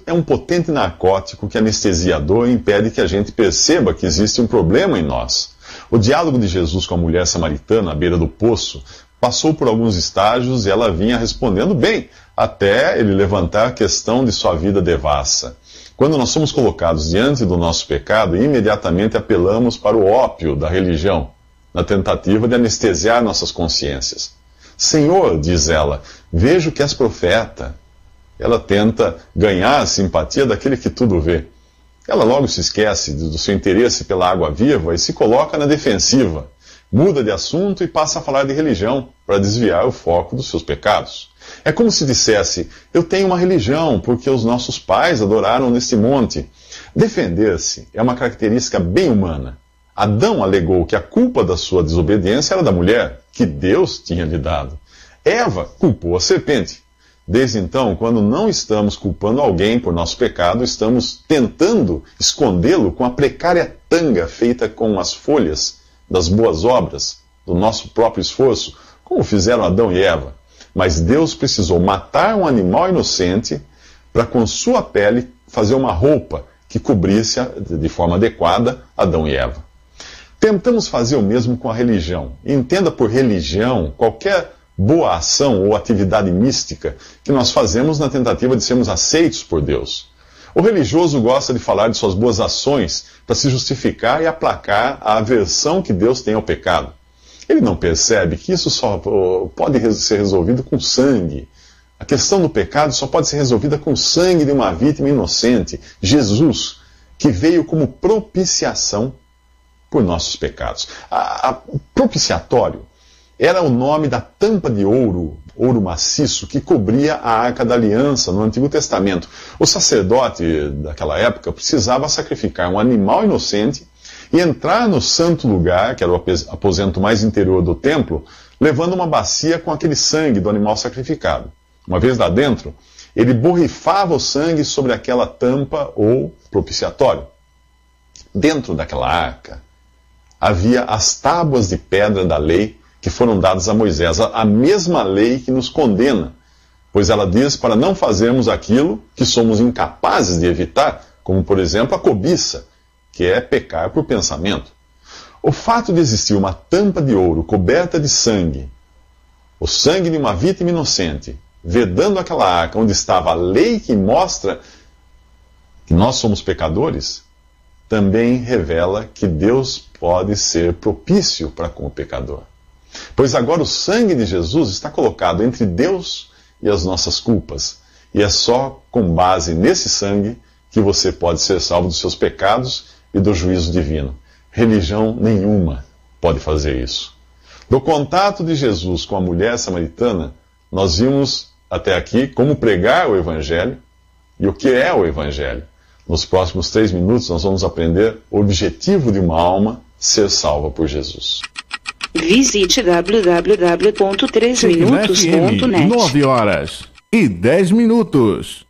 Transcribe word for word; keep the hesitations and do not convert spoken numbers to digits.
é um potente narcótico que anestesia a dor e impede que a gente perceba que existe um problema em nós. O diálogo de Jesus com a mulher samaritana à beira do poço passou por alguns estágios e ela vinha respondendo bem, até ele levantar a questão de sua vida devassa. Quando nós somos colocados diante do nosso pecado, imediatamente apelamos para o ópio da religião, na tentativa de anestesiar nossas consciências. Senhor, diz ela, vejo que és profeta. Ela tenta ganhar a simpatia daquele que tudo vê. Ela logo se esquece do seu interesse pela água viva e se coloca na defensiva. Muda de assunto e passa a falar de religião para desviar o foco dos seus pecados. É como se dissesse, eu tenho uma religião porque os nossos pais adoraram neste monte. Defender-se é uma característica bem humana. Adão alegou que a culpa da sua desobediência era da mulher, que Deus tinha lhe dado. Eva culpou a serpente. Desde então, quando não estamos culpando alguém por nosso pecado, estamos tentando escondê-lo com a precária tanga feita com as folhas das boas obras, do nosso próprio esforço, como fizeram Adão e Eva. Mas Deus precisou matar um animal inocente para, com sua pele, fazer uma roupa que cobrisse de forma adequada Adão e Eva. Tentamos fazer o mesmo com a religião. Entenda por religião qualquer boa ação ou atividade mística que nós fazemos na tentativa de sermos aceitos por Deus. O religioso gosta de falar de suas boas ações para se justificar e aplacar a aversão que Deus tem ao pecado. Ele não percebe que isso só pode ser resolvido com sangue. A questão do pecado só pode ser resolvida com o sangue de uma vítima inocente, Jesus, que veio como propiciação por nossos pecados. A, a, o propiciatório era o nome da tampa de ouro, ouro maciço, que cobria a Arca da Aliança no Antigo Testamento. O sacerdote daquela época precisava sacrificar um animal inocente e entrar no santo lugar, que era o aposento mais interior do templo, levando uma bacia com aquele sangue do animal sacrificado. Uma vez lá dentro, ele borrifava o sangue sobre aquela tampa ou propiciatório. Dentro daquela arca havia as tábuas de pedra da lei que foram dadas a Moisés, a mesma lei que nos condena, pois ela diz para não fazermos aquilo que somos incapazes de evitar, como por exemplo a cobiça, que é pecar por pensamento. O fato de existir uma tampa de ouro coberta de sangue, o sangue de uma vítima inocente, vedando aquela arca onde estava a lei que mostra que nós somos pecadores, também revela que Deus pode ser propício para com o pecador. Pois agora o sangue de Jesus está colocado entre Deus e as nossas culpas. E é só com base nesse sangue que você pode ser salvo dos seus pecados e do juízo divino. Religião nenhuma pode fazer isso. Do contato de Jesus com a mulher samaritana, nós vimos até aqui como pregar o Evangelho e o que é o Evangelho. Nos próximos três minutos nós vamos aprender o objetivo de uma alma ser salva por Jesus. Visite w w w ponto três minutos ponto net. nove horas e dez minutos.